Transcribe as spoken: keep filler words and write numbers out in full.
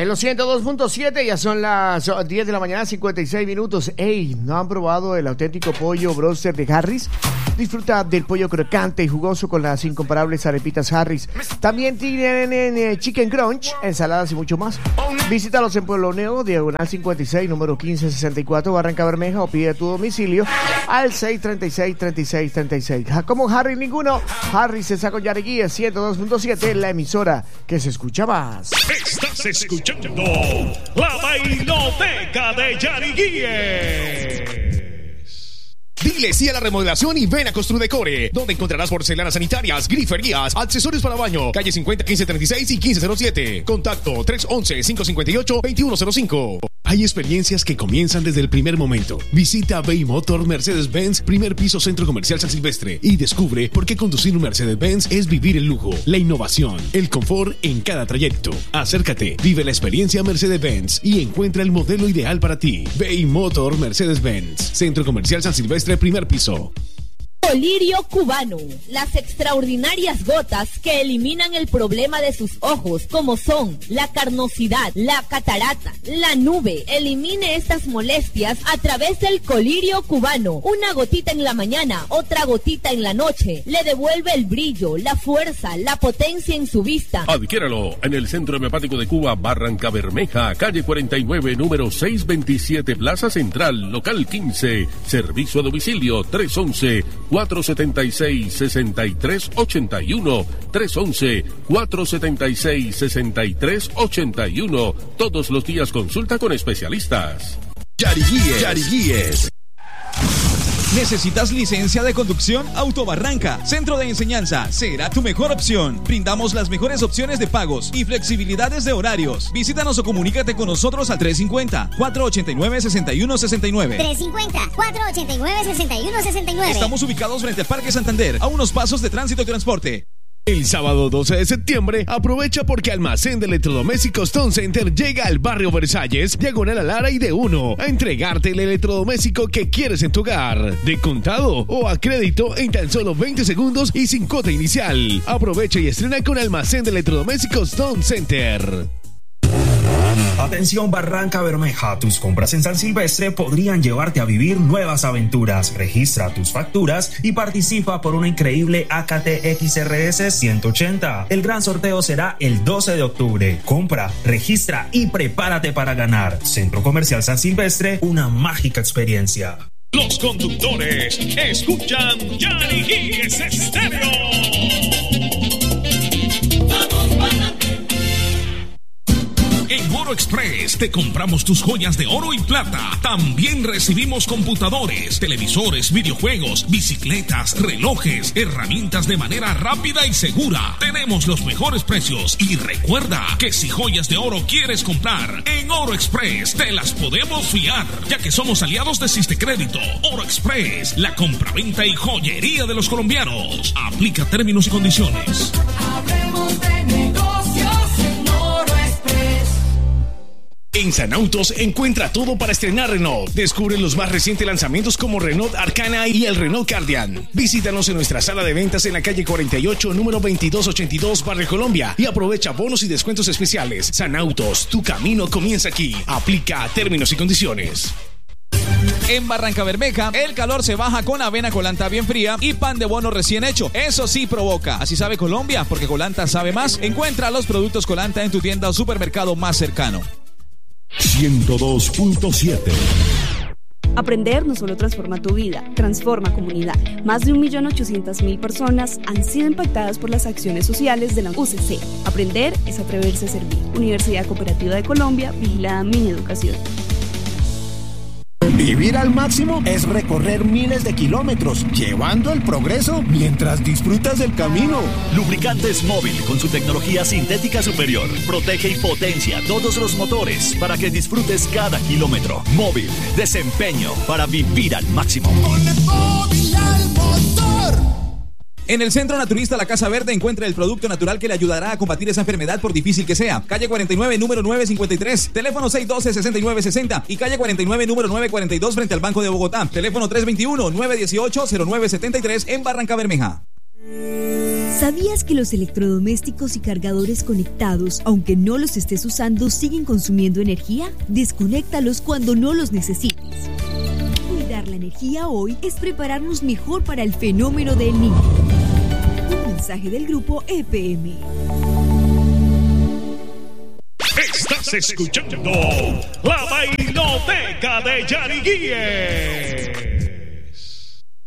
En los ciento dos punto siete ya son las diez de la mañana, cincuenta y seis minutos. Ey, ¿no han probado el auténtico pollo broster de Harris? Disfruta del pollo crocante y jugoso con las incomparables arepitas Harris. También tienen eh, Chicken Crunch, ensaladas y mucho más. Visítalos en Pueblo Nuevo, diagonal cincuenta y seis, número quince sesenta y cuatro, Barranca Bermeja, o pide tu domicilio al seis tres seis, tres seis tres seis. Como Harris ninguno, Harris se sacó Yariguíes ciento dos punto siete, la emisora que se escucha más. Estás escuchando la Bailoteca de Yariguíes. Dile sí a la remodelación y ven a Construdecore, donde encontrarás porcelanas sanitarias, griferías, accesorios para baño. Calle cincuenta, quince treinta y seis y quince cero siete. Contacto tres once, cinco cincuenta y ocho, veintiuno cero cinco. Hay experiencias que comienzan desde el primer momento. Visita Bay Motor Mercedes-Benz, primer piso Centro Comercial San Silvestre, y descubre por qué conducir un Mercedes-Benz es vivir el lujo, la innovación, el confort en cada trayecto. Acércate, vive la experiencia Mercedes-Benz y encuentra el modelo ideal para ti. Bay Motor Mercedes-Benz, Centro Comercial San Silvestre, primer piso. Colirio cubano, las extraordinarias gotas que eliminan el problema de sus ojos, como son la carnosidad, la catarata, la nube. Elimine estas molestias a través del colirio cubano. Una gotita en la mañana, otra gotita en la noche. Le devuelve el brillo, la fuerza, la potencia en su vista. Adquiéralo en el Centro Homeopático de Cuba, Barranca Bermeja, calle cuarenta y nueve, número seiscientos veintisiete, Plaza Central, local quince. Servicio a domicilio tres once, cuatro setenta y seis, sesenta y tres ochenta y uno, tres once, cuatro setenta y seis, sesenta y tres ochenta y uno. Todos los días consulta con especialistas. Yariguíes. Yariguíes. ¿Necesitas licencia de conducción? Autobarranca, Centro de Enseñanza, será tu mejor opción. Brindamos las mejores opciones de pagos y flexibilidades de horarios. Visítanos o comunícate con nosotros al tres cincuenta, cuatro ochenta y nueve, sesenta y uno sesenta y nueve. tres cincuenta, cuatro ochenta y nueve, sesenta y uno sesenta y nueve. Estamos ubicados frente al Parque Santander, a unos pasos de Tránsito y Transporte. El sábado doce de septiembre, aprovecha porque Almacén de Electrodomésticos Stone Center llega al barrio Versalles, diagonal a Lara y de uno, a entregarte el electrodoméstico que quieres en tu hogar, de contado o a crédito en tan solo veinte segundos y sin cuota inicial. Aprovecha y estrena con Almacén de Electrodomésticos Stone Center. Atención Barranca Bermeja, tus compras en San Silvestre podrían llevarte a vivir nuevas aventuras. Registra tus facturas y participa por una increíble A K T X R S ciento ochenta. El gran sorteo será el doce de octubre. Compra, registra y prepárate para ganar. Centro Comercial San Silvestre, una mágica experiencia. Los conductores escuchan Yariguíes Estéreo. En Oro Express te compramos tus joyas de oro y plata. También recibimos computadores, televisores, videojuegos, bicicletas, relojes, herramientas de manera rápida y segura. Tenemos los mejores precios y recuerda que si joyas de oro quieres comprar, en Oro Express te las podemos fiar, ya que somos aliados de Sistecrédito. Oro Express, la compraventa y joyería de los colombianos. Aplica términos y condiciones. Hablemos de negocios en Oro Express. En Sanautos encuentra todo para estrenar Renault. Descubre los más recientes lanzamientos como Renault Arcana y el Renault Cardian. Visítanos en nuestra sala de ventas en la calle cuarenta y ocho, número veintidós ochenta y dos, Barrio Colombia, y aprovecha bonos y descuentos especiales. Sanautos, tu camino comienza aquí. Aplica términos y condiciones. En Barranca Bermeja, el calor se baja con avena Colanta bien fría y pan de bono recién hecho. Eso sí provoca. Así sabe Colombia, porque Colanta sabe más. Encuentra los productos Colanta en tu tienda o supermercado más cercano. ciento dos punto siete. Aprender no solo transforma tu vida, transforma comunidad. Más de un millón ochocientas mil personas han sido impactadas por las acciones sociales de la U C C. Aprender es atreverse a servir. Universidad Cooperativa de Colombia, vigilada Mineducación. Vivir al máximo es recorrer miles de kilómetros, llevando el progreso mientras disfrutas del camino. Lubricantes Móvil, con su tecnología sintética superior, protege y potencia todos los motores para que disfrutes cada kilómetro. Móvil, desempeño para vivir al máximo. Ponle Móvil al motor. En el Centro Naturista La Casa Verde encuentra el producto natural que le ayudará a combatir esa enfermedad por difícil que sea. Calle cuarenta y nueve, número nueve cincuenta y tres, teléfono seis uno dos, seis nueve seis cero y calle cuarenta y nueve, número nueve cuarenta y dos frente al Banco de Bogotá. Teléfono tres dos uno, nueve uno ocho, cero nueve siete tres en Barranca Bermeja. ¿Sabías que los electrodomésticos y cargadores conectados, aunque no los estés usando, siguen consumiendo energía? Desconéctalos cuando no los necesites. Cuidar la energía hoy es prepararnos mejor para el fenómeno del Niño. Un mensaje del grupo E P M. Estás escuchando La Bainoteca de Yariguíes.